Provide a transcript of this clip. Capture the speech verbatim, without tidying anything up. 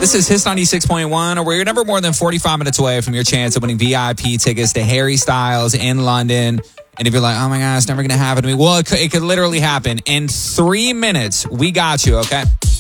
This is His ninety-six point one, where you're never more than forty-five minutes away from your chance of winning V I P tickets to Harry Styles in London. And if you're like, oh my God, it's never going to happen to me. Well, it could, it could literally happen. In three minutes, we got you, okay?